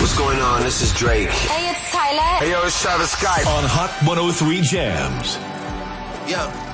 What's going on? This is Drake. Hey, it's Tyler. Hey, yo, it's Travis Scott. On Hot 103 Jams. Yeah.